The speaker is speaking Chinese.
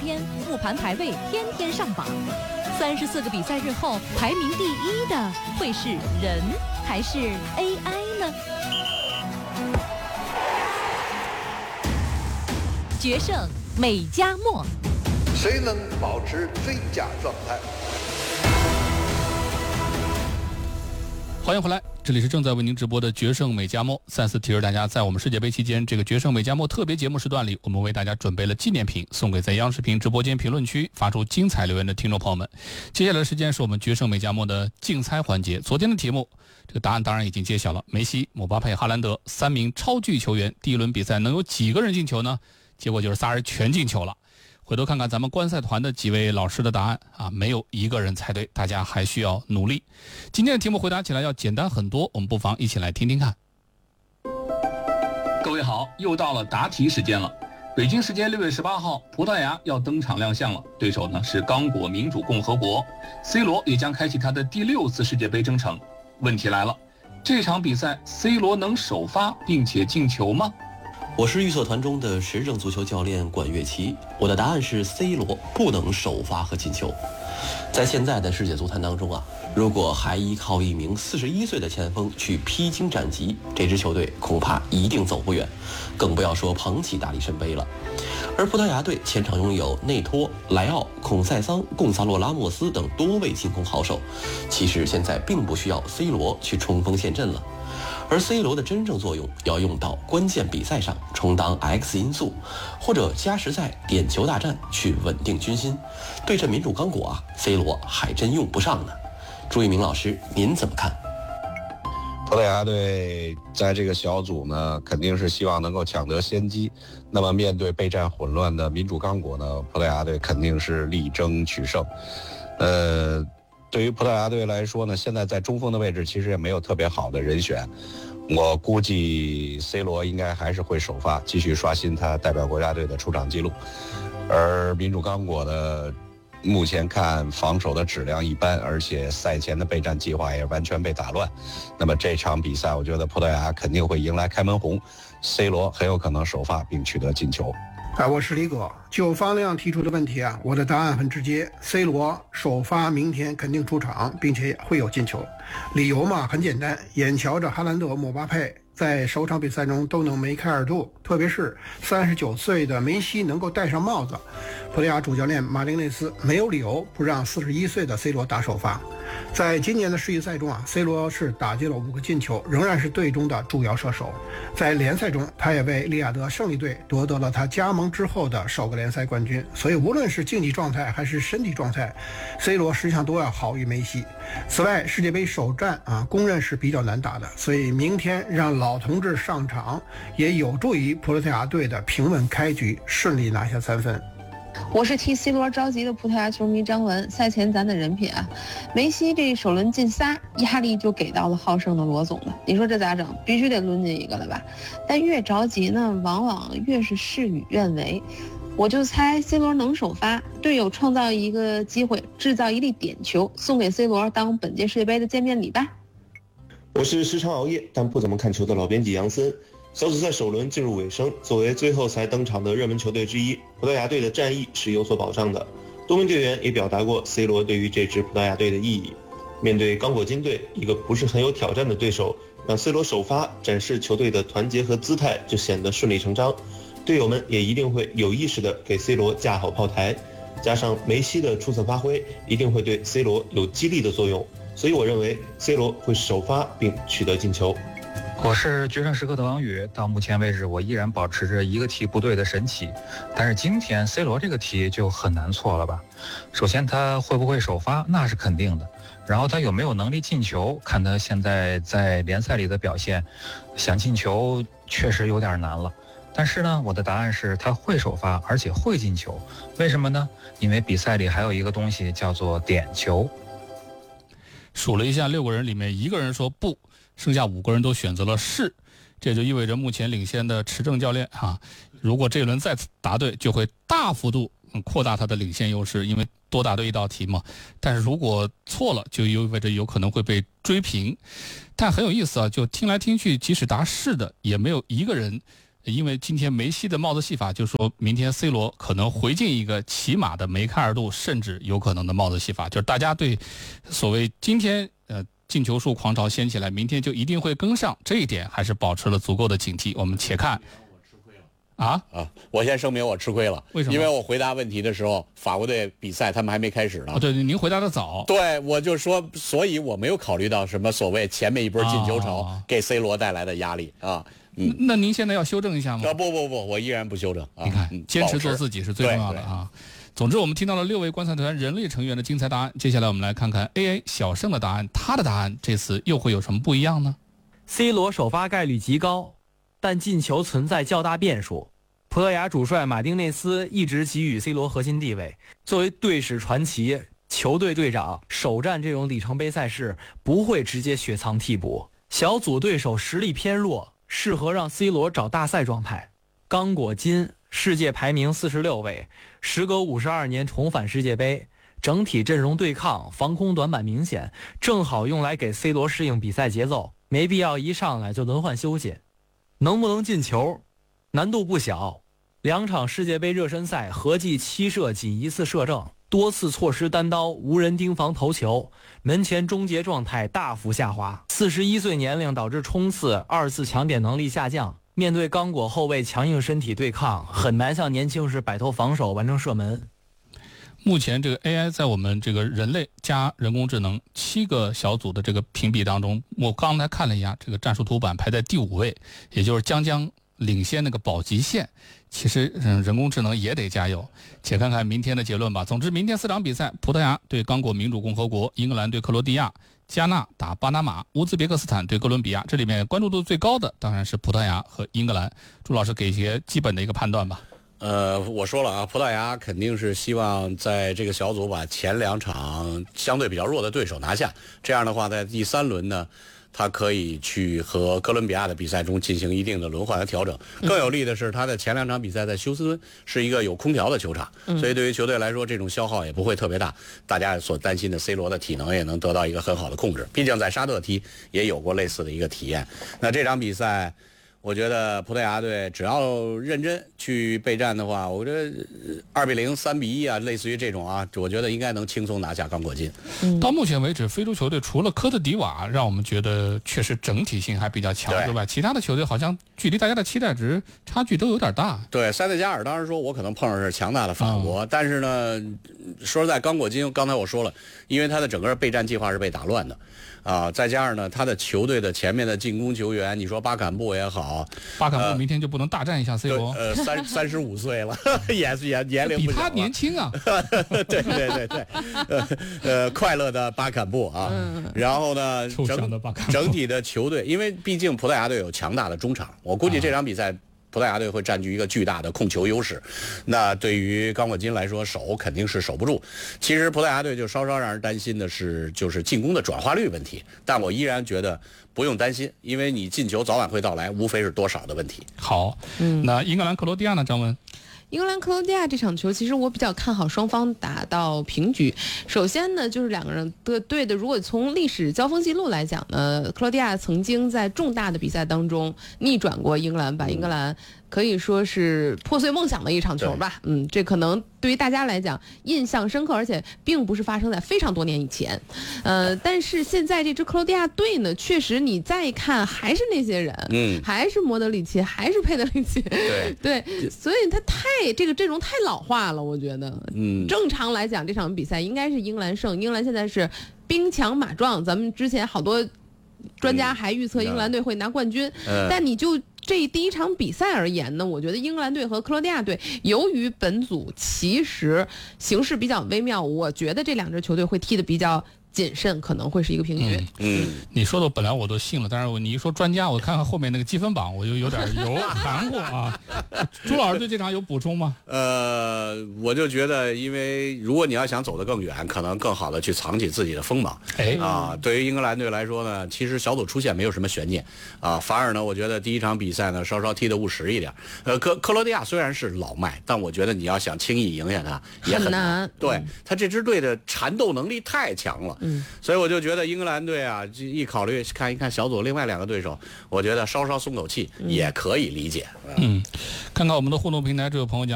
天，复盘排位天天上榜。34个比赛日后，排名第一的会是人还是 AI 呢？决胜美加墨， 谁能保持最佳状态？ 欢迎回来，这里是正在为您直播的决胜美加墨。再次提示大家，在我们世界杯期间，这个决胜美加墨特别节目时段里，我们为大家准备了纪念品，送给在央视频直播间评论区发出精彩留言的听众朋友们。接下来的时间是我们决胜美加墨的竞猜环节。昨天的题目，这个答案当然已经揭晓了，梅西、姆巴佩、哈兰德3名超巨球员，第一轮比赛能有几个人进球呢？结果就是仨人全进球了。回头看看咱们观赛团的几位老师的答案啊，没有一个人猜对，大家还需要努力。今天的题目回答起来要简单很多，我们不妨一起来听听看。各位好，又到了答题时间了。北京时间6月18号，葡萄牙要登场亮相了，对手呢是刚果民主共和国 ，C 罗也将开启他的第6次世界杯征程。问题来了，这场比赛 C 罗能首发并且进球吗？ 我是预测团中的时政足球教练管乐琪，我的答案是 C 罗不能首发和进球。在现在的世界足坛当中啊，如果还依靠一名41岁的前锋去披荆斩棘，这支球队恐怕一定走不远，更不要说捧起大力神杯了。而葡萄牙队前场拥有内托、莱奥、孔塞桑、贡萨洛拉莫斯等多位进攻好手，其实现在并不需要 C 罗去冲锋陷阵了。而 C 罗的真正作用要用到关键比赛上，充当 X 因素，或者加时赛点球大战去稳定军心。对阵民主刚果啊 ，C 罗还真用不上呢。朱一鸣老师，您怎么看？ 葡萄牙队在这个小组呢，肯定是希望能够抢得先机。那么面对备战混乱的民主刚果呢，葡萄牙队肯定是力争取胜。对于葡萄牙队来说呢，现在在中锋的位置其实也没有特别好的人选，我估计 C 罗应该还是会首发，继续刷新他代表国家队的出场记录。而民主刚果的目前看防守的质量一般，而且赛前的备战计划也完全被打乱。那么这场比赛，我觉得葡萄牙肯定会迎来开门红， C 罗很有可能首发并取得进球。 我是李哥。就方亮提出的问题啊，我的答案很直接 ，C 罗首发明天肯定出场，并且会有进球。理由嘛很简单，眼瞧着哈兰德、姆巴佩在首场比赛中都能梅开二度，特别是39岁的梅西能够戴上帽子，葡萄牙主教练马丁内斯没有理由不让41岁的 C 罗打首发。在今年的世预赛中啊 ，C 罗是打进了5个进球，仍然是队中的主要射手。在联赛中，他也为利雅得胜利队夺得了他加盟之后的首个联赛冠军。所以无论是竞技状态还是身体状态 ，C 罗实际上都要好于梅西。此外，世界杯首战啊，公认是比较难打的，所以明天让老同志上场，也有助于葡萄牙队的平稳开局，顺利拿下3分。 我是替 C 罗着急的葡萄牙球迷张文。赛前咱的人品啊，梅西这首轮进仨，压力就给到了好胜的罗总了。你说这咋整？必须得抡进一个了吧？但越着急呢，往往越是事与愿违。我就猜 C 罗能首发，队友创造一个机会，制造一粒点球，送给 C 罗当本届世界杯的见面礼吧。 我是时常熬夜但不怎么看球的老编辑杨森。小组赛首轮进入尾声，作为最后才登场的热门球队之一，葡萄牙队的战意是有所保障的。多名队员也表达过 C 罗对于这支葡萄牙队的意义。面对刚果金队，一个不是很有挑战的对手，让 C 罗首发展示球队的团结和姿态就显得顺理成章。队友们也一定会有意识地给 C 罗架好炮台，加上梅西的出色发挥，一定会对 C 罗有激励的作用。所以我认为 C 罗会首发并取得进球。 我是决胜时刻的王宇，到目前为止我依然保持着一个题不对的神奇，但是今天 C 罗这个题就很难错了吧。首先他会不会首发，那是肯定的，然后他有没有能力进球，看他现在在联赛里的表现，想进球确实有点难了。但是呢，我的答案是他会首发，而且会进球。为什么呢？因为比赛里还有一个东西叫做点球。 数了一下，6个人里面1个人说不，剩下5个人都选择了是，这就意味着目前领先的持正教练如果这一轮再次答对，就会大幅度扩大他的领先优势，因为多答对1道题嘛。但是如果错了，就意味着有可能会被追平。但很有意思啊，就听来听去，即使答是的，也没有1个人因为今天梅西的帽子戏法就说明天 C 罗可能回敬一个起码的梅开二度，甚至有可能的帽子戏法，就是大家对所谓今天进球数狂潮掀起来，明天就一定会跟上，这一点还是保持了足够的警惕。我们且看。 我先声明我吃亏了， 为什么？ 因为我回答问题的时候，法国队比赛他们还没开始呢。 对，您回答的早。 对，我就说，所以我没有考虑到什么所谓前面一波进球潮给 C 罗带来的压力啊。 那您现在要修正一下吗？ 不，我依然不修正。 你看，坚持做自己是最重要的啊。总之，我们听到了6位观赛团人类成员的精彩答案。接下来我们来看看 AA 小胜的答案，他的答案这次又会有什么不一样呢 ？C 罗首发概率极高，但进球存在较大变数。葡萄牙主帅马丁内斯一直给予 C 罗核心地位，作为队史传奇、球队队长，首战这种里程碑赛事不会直接雪藏替补。小组对手实力偏弱，适合让 C 罗找大赛状态。刚果金世界排名46位，时隔52年重返世界杯，整体阵容对抗、防空短板明显，正好用来给 C 罗适应比赛节奏，没必要一上来就轮换休息。能不能进球？难度不小，2场世界杯热身赛合计7射仅1次射正，多次错失单刀，无人盯防头球，门前终结状态大幅下滑。41岁年龄导致冲刺、2次抢点能力下降，面对刚果后卫强硬身体对抗，很难像年轻时摆脱防守完成射门。 目前这个 AI 在我们这个人类加人工智能7个小组的这个评比当中，我刚才看了一下这个战术图版，排在第5位，也就是将领先那个保级线。其实人工智能也得加油。且看看明天的结论吧。总之明天4场比赛，葡萄牙对刚果民主共和国，英格兰对克罗地亚，加纳打巴拿马，乌兹别克斯坦对哥伦比亚。这里面关注度最高的当然是葡萄牙和英格兰。朱老师给一些基本的一个判断吧。 我说了啊，葡萄牙肯定是希望在这个小组把前2场相对比较弱的对手拿下，这样的话在第3轮呢，他可以去和哥伦比亚的比赛中进行一定的轮换和调整。更有利的是，他的前2场比赛在休斯敦是一个有空调的球场，所以对于球队来说，这种消耗也不会特别大。大家所担心的 C 罗的体能也能得到一个很好的控制，毕竟在沙特踢也有过类似的一个体验。那这场比赛，我觉得葡萄牙队只要认真去备战的话，我觉得2-0、3-1啊，类似于这种啊，我觉得应该能轻松拿下刚果金。 到目前为止，非洲球队除了科特迪瓦让我们觉得确实整体性还比较强，对吧？其他的球队好像距离大家的期待值差距都有点大。 对，塞内加尔当时说我可能碰上是强大的法国，但是呢，说实在，刚果金刚才我说了，因为他的整个备战计划是被打乱的。再加上呢，他的球队的前面的进攻球员，你说巴坎布也好， 巴坎布明天就不能大战一下 C 罗 ？35岁了，也年龄不小了， 比他年轻啊。 对，快乐的巴坎布啊。然后呢，整体的球队，因为毕竟葡萄牙队有强大的中场，我估计这场比赛葡萄牙队会占据一个巨大的控球优势，那对于刚果金来说，守肯定是守不住。其实葡萄牙队就稍稍让人担心的是，就是进攻的转化率问题，但我依然觉得不用担心，因为你进球早晚会到来，无非是多少的问题。 好，那英格兰克罗地亚呢，张文？ 英格兰克罗地亚这场球，其实我比较看好双方打到平局。首先呢，就是2个人的队的，如果从历史交锋记录来讲呢，克罗地亚曾经在重大的比赛当中逆转过英格兰，把英格兰可以说是破碎梦想的一场球吧。这可能对于大家来讲印象深刻，而且并不是发生在非常多年以前。但是现在这支克罗地亚队呢，确实你再看还是那些人，还是莫德里奇，还是佩德里奇，对，所以他这个阵容太老化了，我觉得。正常来讲，这场比赛应该是英格兰胜。英格兰现在是兵强马壮，咱们之前好多专家还预测英格兰队会拿冠军，但你就这第1场比赛而言呢，我觉得英格兰队和克罗地亚队由于本组其实形势比较微妙，我觉得这2支球队会踢得比较谨慎，可能会是一个平局。 你说的本来我都信了，但是你一说专家，我看看后面那个积分榜，我就有点含糊啊。朱老师对这场有补充吗？ 我就觉得，因为如果你要想走得更远，可能更好的去藏起自己的锋芒。对于英格兰队来说呢，其实小组出线没有什么悬念啊，反而呢，我觉得第1场比赛呢，稍稍踢得务实一点。克罗地亚虽然是老迈，但我觉得你要想轻易赢下他也很难。对，他这支队的缠斗能力太强了。 所以我就觉得英格兰队啊，一考虑看一看小组另外2个对手，我觉得稍稍松口气也可以理解。 看看我们的互动平台，这位朋友讲。